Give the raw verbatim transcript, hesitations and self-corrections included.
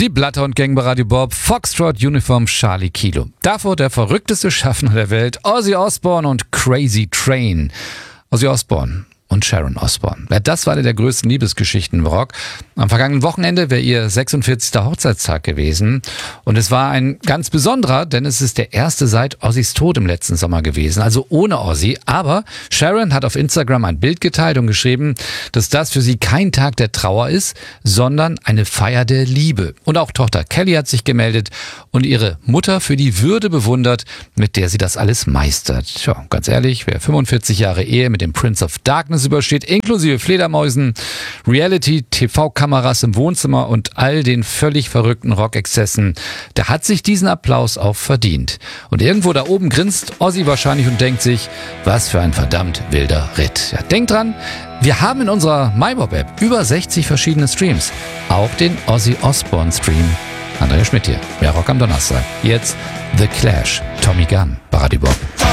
Die Bloodhound Gang bei Radio Bob, Foxtrot Uniform Charlie Kilo. Davor der verrückteste Schaffner der Welt, Ozzy Osbourne und Crazy Train. Ozzy Osbourne und Sharon Osbourne. Ja, das war eine der größten Liebesgeschichten im Rock. Am vergangenen Wochenende wäre ihr sechsundvierzigster Hochzeitstag gewesen. Und es war ein ganz besonderer, denn es ist der erste seit Ozzys Tod im letzten Sommer gewesen. Also ohne Ozzy. Aber Sharon hat auf Instagram ein Bild geteilt und geschrieben, dass das für sie kein Tag der Trauer ist, sondern eine Feier der Liebe. Und auch Tochter Kelly hat sich gemeldet und ihre Mutter für die Würde bewundert, mit der sie das alles meistert. Tja, ganz ehrlich, wer fünfundvierzig Jahre Ehe mit dem Prince of Darkness übersteht, inklusive Fledermäusen, Reality-T V-Kameras im Wohnzimmer und all den völlig verrückten Rockexzessen, der hat sich diesen Applaus auch verdient. Und irgendwo da oben grinst Ozzy wahrscheinlich und denkt sich, was für ein verdammt wilder Ritt. Ja, denkt dran, wir haben in unserer MyBob-App über sechzig verschiedene Streams, auch den Ozzy Osbourne-Stream. Andrea Schmidt hier, mehr Rock am Donnerstag. Jetzt The Clash, Tommy Gunn bei Radio Bob.